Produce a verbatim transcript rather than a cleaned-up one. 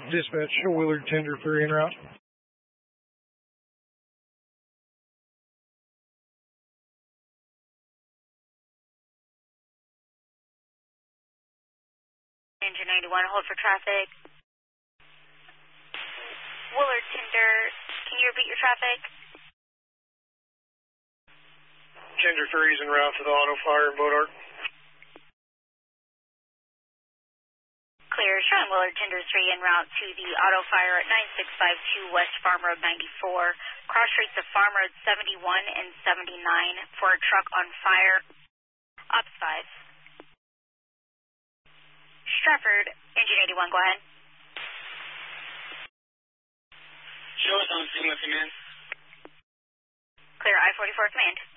Dispatch, show Willard Tender three en route. Engine ninety-one, hold for traffic. Willard Tender, can you repeat your traffic? Tender three is en route to the auto fire in Bodart. Clear, showing Willard Tender three en route to the auto fire at nine six five two West Farm Road ninety-four. Cross streets of Farm Road seventy-one and seventy-nine for a truck on fire. Ops five. Stratford, Engine eighty-one, go ahead. Show us on signal, command. Clear, I forty-four, command.